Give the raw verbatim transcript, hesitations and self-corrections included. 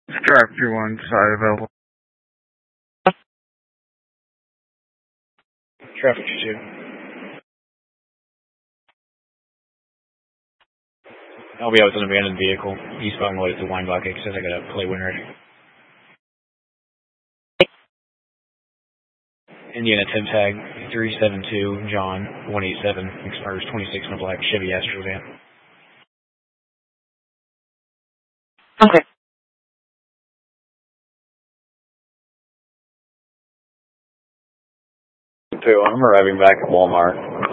Drive through one side available. Traffic two. I'll be out with an abandoned vehicle. Eastbound way to Wine Bucket. Says I got a play winner. Indiana Tim Tag three seven two John one eight seven expires twenty-six in a black Chevy Astro van. Okay. Two, I'm arriving back at Walmart.